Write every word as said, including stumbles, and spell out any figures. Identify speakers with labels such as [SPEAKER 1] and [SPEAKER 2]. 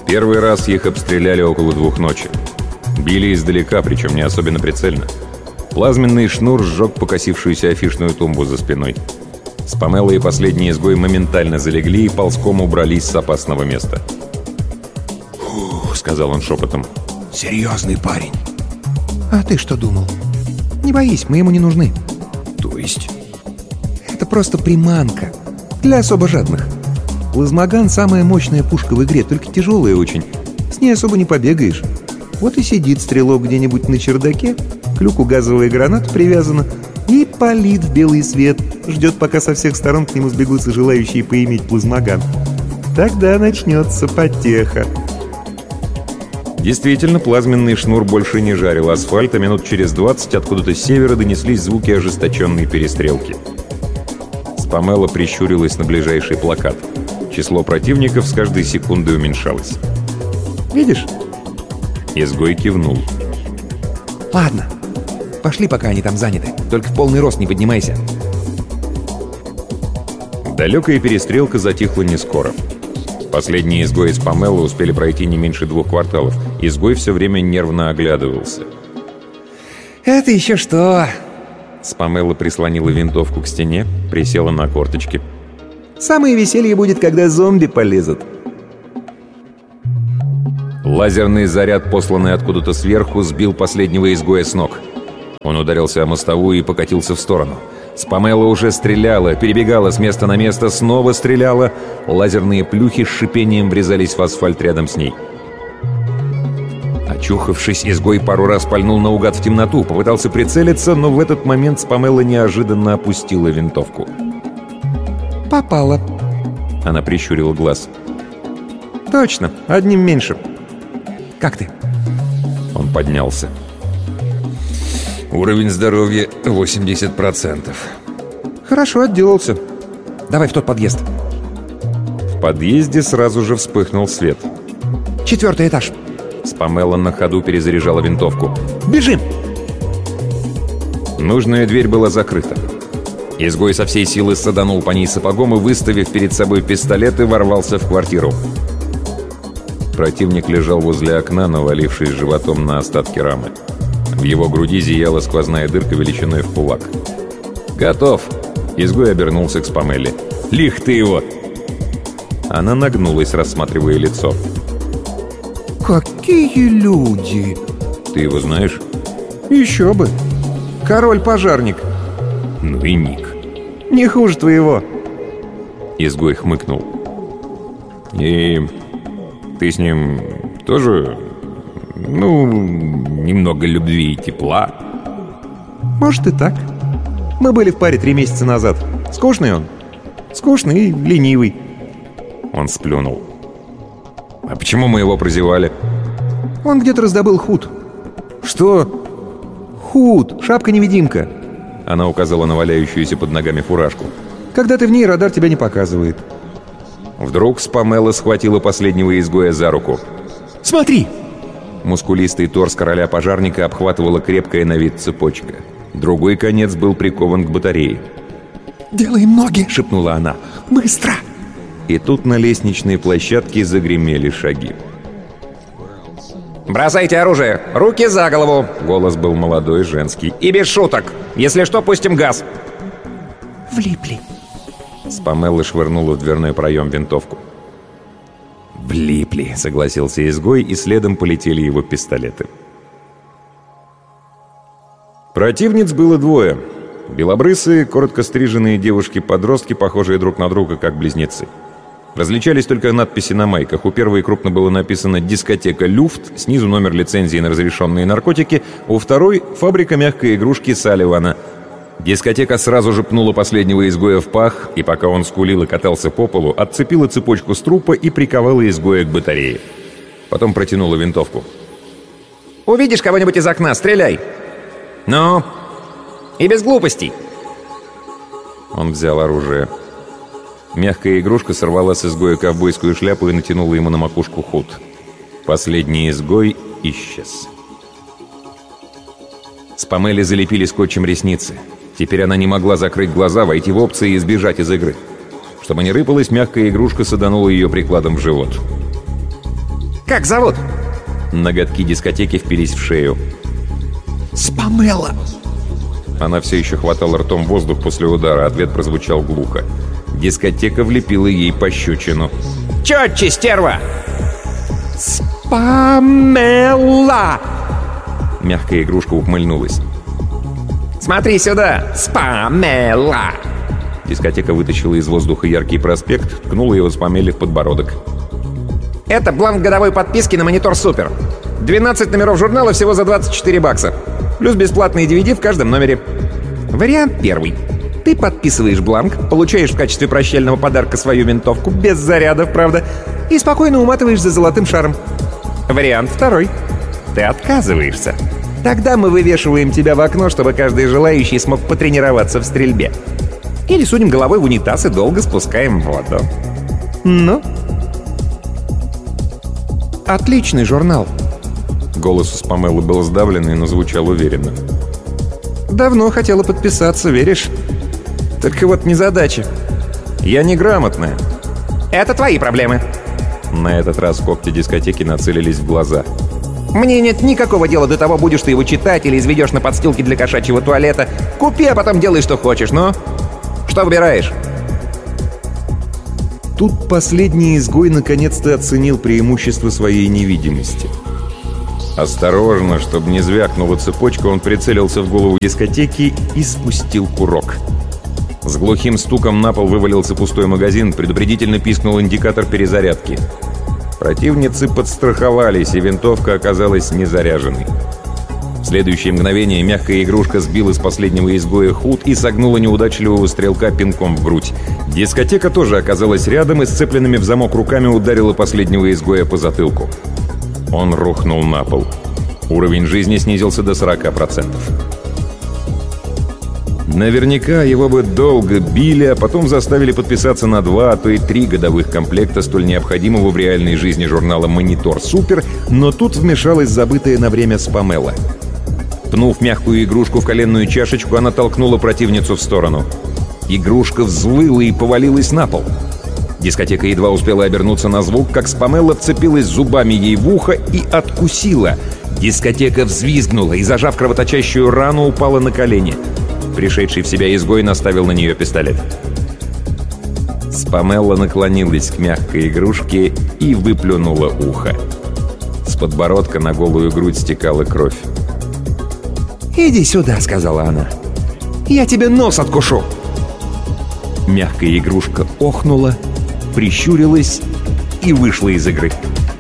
[SPEAKER 1] Первый раз их обстреляли около двух ночи. Били издалека, причем не особенно прицельно. Плазменный шнур сжег покосившуюся афишную тумбу за спиной. Спамелла и последний изгой моментально залегли и ползком убрались с опасного места.
[SPEAKER 2] «Фух», — сказал он шепотом. «Серьезный парень».
[SPEAKER 3] «А ты что думал? Не боись, мы ему не нужны».
[SPEAKER 2] «То есть?»
[SPEAKER 3] «Это просто приманка. Для особо жадных. Плазмоган — самая мощная пушка в игре, только тяжелая очень. С ней особо не побегаешь. Вот и сидит стрелок где-нибудь на чердаке, к люку газовая граната привязана, и палит в белый свет, ждет, пока со всех сторон к нему сбегутся желающие поиметь плазмоган. Тогда начнется потеха».
[SPEAKER 1] Действительно, плазменный шнур больше не жарил асфальт, а минут через двадцать откуда-то с севера донеслись звуки ожесточенной перестрелки. Спамелла прищурилась на ближайший плакат. Число противников с каждой секундой уменьшалось.
[SPEAKER 3] «Видишь?»
[SPEAKER 1] Изгой кивнул.
[SPEAKER 3] «Ладно, пошли, пока они там заняты. Только в полный рост не поднимайся».
[SPEAKER 1] Далекая перестрелка затихла не скоро. Последние изгои из Спамеллы успели пройти не меньше двух кварталов. Изгой все время нервно оглядывался.
[SPEAKER 3] «Это еще что?»
[SPEAKER 1] Спамелла прислонила винтовку к стене, присела на корточки.
[SPEAKER 3] «Самое веселье будет, когда зомби полезут».
[SPEAKER 1] Лазерный заряд, посланный откуда-то сверху, сбил последнего изгоя с ног. Он ударился о мостовую и покатился в сторону. Спамелла уже стреляла, перебегала с места на место, снова стреляла. Лазерные плюхи с шипением врезались в асфальт рядом с ней. Очухавшись, изгой пару раз пальнул наугад в темноту, попытался прицелиться, но в этот момент Спамелла неожиданно опустила винтовку.
[SPEAKER 3] «Попала».
[SPEAKER 1] Она прищурила глаз.
[SPEAKER 3] «Точно, одним меньше. Как ты?»
[SPEAKER 1] Он поднялся.
[SPEAKER 2] «Уровень здоровья восемьдесят процентов.
[SPEAKER 3] «Хорошо, отделался. Давай в тот подъезд».
[SPEAKER 1] В подъезде сразу же вспыхнул свет.
[SPEAKER 3] «Четвертый этаж».
[SPEAKER 1] Спамелла на ходу перезаряжала винтовку.
[SPEAKER 3] «Бежим!»
[SPEAKER 1] Нужная дверь была закрыта. Изгой со всей силы саданул по ней сапогом и, выставив перед собой пистолет, и ворвался в квартиру. Противник лежал возле окна, навалившись животом на остатки рамы. В его груди зияла сквозная дырка величиной в кулак. «Готов!» Изгой обернулся к Спамелле. «Лих ты его!» Она нагнулась, рассматривая лицо.
[SPEAKER 3] «Какие люди!»
[SPEAKER 1] «Ты его знаешь?»
[SPEAKER 3] «Еще бы! Король-пожарник!»
[SPEAKER 1] «Ну и ник!»
[SPEAKER 3] «Не хуже твоего!»
[SPEAKER 1] Изгой хмыкнул. «И ты с ним тоже, ну, немного любви и тепла?»
[SPEAKER 3] «Может и так. Мы были в паре три месяца назад. Скучный он. Скучный и ленивый».
[SPEAKER 1] Он сплюнул. «А почему мы его прозевали?»
[SPEAKER 3] «Он где-то раздобыл худ».
[SPEAKER 1] «Что?»
[SPEAKER 3] «Худ, шапка-невидимка».
[SPEAKER 1] Она указала на валяющуюся под ногами фуражку.
[SPEAKER 3] «Когда ты в ней, радар тебя не показывает».
[SPEAKER 1] Вдруг Спамелла схватила последнего изгоя за руку.
[SPEAKER 3] «Смотри!»
[SPEAKER 1] Мускулистый торс короля-пожарника обхватывала крепкая на вид цепочка. Другой конец был прикован к батарее.
[SPEAKER 3] «Делаем ноги!» — шепнула она. «Быстро!»
[SPEAKER 1] И тут на лестничной площадке загремели шаги.
[SPEAKER 4] «Бросайте оружие! Руки за голову!»
[SPEAKER 1] Голос был молодой, женский.
[SPEAKER 4] «И без шуток! Если что, пустим газ!»
[SPEAKER 3] «Влипли!»
[SPEAKER 1] Спамелла швырнула в дверной проем винтовку. «Влипли!» — согласился изгой, и следом полетели его пистолеты. Противниц было двое. Белобрысые, коротко стриженные девушки-подростки, похожие друг на друга, как близнецы. Различались только надписи на майках. У первой крупно было написано «Дискотека Люфт», снизу номер лицензии на разрешенные наркотики, у второй — «Фабрика мягкой игрушки Салливана». Дискотека сразу же пнула последнего изгоя в пах, и пока он скулил и катался по полу, отцепила цепочку с трупа и приковала изгоя к батарее. Потом протянула винтовку.
[SPEAKER 4] «Увидишь кого-нибудь из окна, стреляй! Ну, и без глупостей!»
[SPEAKER 1] Он взял оружие. Мягкая игрушка сорвала с изгоя ковбойскую шляпу и натянула ему на макушку худ. Последний изгой исчез. Спамелле залепили скотчем ресницы. Теперь она не могла закрыть глаза, войти в опции и сбежать из игры. Чтобы не рыпалась, мягкая игрушка саданула ее прикладом в живот.
[SPEAKER 4] Как зовут?»
[SPEAKER 1] Ноготки дискотеки впились в шею.
[SPEAKER 3] «Спамелла!»
[SPEAKER 1] Она все еще хватала ртом воздух после удара, ответ прозвучал глухо. Дискотека влепила ей пощечину.
[SPEAKER 4] «Четче, стерва!»
[SPEAKER 3] «Спамелла!»
[SPEAKER 1] Мягкая игрушка ухмыльнулась.
[SPEAKER 4] «Смотри сюда! Спамелла!»
[SPEAKER 1] Дискотека вытащила из воздуха яркий проспект, ткнула его Спамелле в подбородок.
[SPEAKER 4] «Это бланк годовой подписки на монитор Супер. двенадцать номеров журнала всего за двадцать четыре бакса. Плюс бесплатные ди ви ди в каждом номере. Вариант первый. Ты подписываешь бланк, получаешь в качестве прощального подарка свою винтовку, без зарядов, правда, и спокойно уматываешь за золотым шаром. Вариант второй. Ты отказываешься. Тогда мы вывешиваем тебя в окно, чтобы каждый желающий смог потренироваться в стрельбе. Или сунем головой в унитаз и долго спускаем воду. Ну? Отличный журнал.
[SPEAKER 1] Голос у Спамеллы был сдавленный, но звучал уверенно.
[SPEAKER 4] Давно хотела подписаться, веришь? Только вот незадача.
[SPEAKER 1] Я неграмотная.
[SPEAKER 4] Это твои проблемы.
[SPEAKER 1] На этот раз когти дискотеки нацелились в глаза.
[SPEAKER 4] Мне нет никакого дела до того, будешь ты его читать или изведешь на подстилке для кошачьего туалета. Купи, а потом делай, что хочешь, но... Что выбираешь?
[SPEAKER 1] Тут последний изгой наконец-то оценил преимущество своей невидимости. Осторожно, чтобы не звякнула цепочка, он прицелился в голову дискотеки и спустил курок. С глухим стуком на пол вывалился пустой магазин, предупредительно пискнул индикатор перезарядки. Противницы подстраховались, и винтовка оказалась незаряженной. В следующее мгновение мягкая игрушка сбила с последнего изгоя худ и согнула неудачливого стрелка пинком в грудь. Дискотека тоже оказалась рядом и сцепленными в замок руками ударила последнего изгоя по затылку. Он рухнул на пол. Уровень жизни снизился до сорока процентов. Наверняка его бы долго били, а потом заставили подписаться на два, а то и три годовых комплекта столь необходимого в реальной жизни журнала «Монитор Супер», но тут вмешалась забытая на время Спамелла. Пнув мягкую игрушку в коленную чашечку, она толкнула противницу в сторону. Игрушка взвыла и повалилась на пол. Дискотека едва успела обернуться на звук, как Спамелла вцепилась зубами ей в ухо и откусила. Дискотека взвизгнула и, зажав кровоточащую рану, упала на колени. Пришедший в себя изгой наставил на нее пистолет. Спамелла наклонилась к мягкой игрушке и выплюнула ухо. С подбородка на голую грудь стекала кровь.
[SPEAKER 4] «Иди сюда», — сказала она. «Я тебе нос откушу».
[SPEAKER 1] Мягкая игрушка охнула, прищурилась и вышла из игры.